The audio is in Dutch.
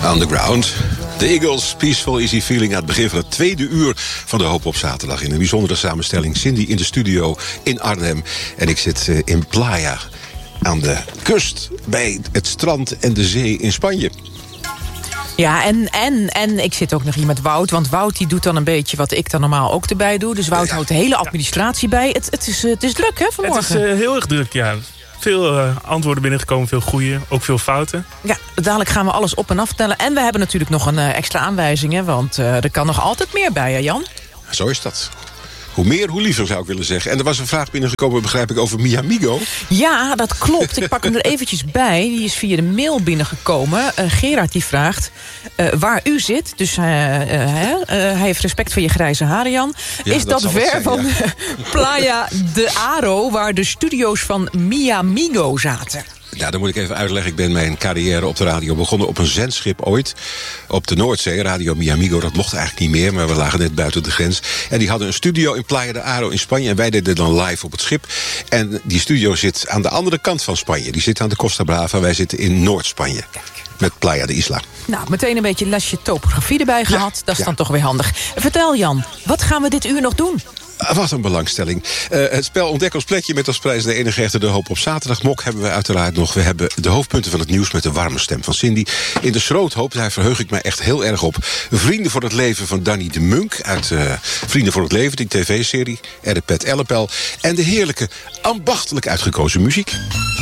Underground. De Eagles, Peaceful Easy Feeling aan het begin van het tweede uur van de Hoop op Zaterdag. In een bijzondere samenstelling. Cindy in de studio in Arnhem. En ik zit in Playa aan de kust bij het strand en de zee in Spanje. Ja, en ik zit ook nog hier met Wout. Want Wout die doet dan een beetje wat ik dan normaal ook erbij doe. Dus Wout houdt de hele administratie bij. Het is druk, hè, vanmorgen? Het is heel erg druk, ja. Veel antwoorden binnengekomen, veel goede, ook veel fouten. Ja, dadelijk gaan we alles op en aftellen. En we hebben natuurlijk nog een extra aanwijzing, hè, want er kan nog altijd meer bij, hè, Jan? Zo is dat. Hoe meer, hoe liever, zou ik willen zeggen. En er was een vraag binnengekomen, begrijp ik, over Miamigo. Ja, dat klopt. Ik pak hem er eventjes bij. Die is via de mail binnengekomen. Gerard die vraagt waar u zit. Dus hij heeft respect voor je grijze haren, Jan. Ja, is dat ver zijn, van Playa de Aro, waar de studio's van Miamigo zaten? Ja, dan moet ik even uitleggen. Ik ben mijn carrière op de radio begonnen op een zendschip ooit. Op de Noordzee, Radio Miamigo. Dat mocht eigenlijk niet meer, maar we lagen net buiten de grens. En die hadden een studio in Playa de Aro in Spanje. En wij deden dan live op het schip. En die studio zit aan de andere kant van Spanje. Die zit aan de Costa Brava. Wij zitten in Noord-Spanje. Met Playa de Isla. Nou, meteen een beetje lesje topografie erbij gehad. Dat is dan toch weer handig. Vertel, Jan, wat gaan we dit uur nog doen? Wat een belangstelling. Het spel Ontdek ons plekje met als prijs de enige echte de Hoop op Zaterdag. Mok hebben we uiteraard nog. We hebben de hoofdpunten van het nieuws met de warme stem van Cindy. In de schroothoop, daar verheug ik mij echt heel erg op. Vrienden voor het leven van Danny de Munk uit Vrienden voor het leven, die tv-serie. Er de Pet Ellepel. En de heerlijke, ambachtelijk uitgekozen muziek.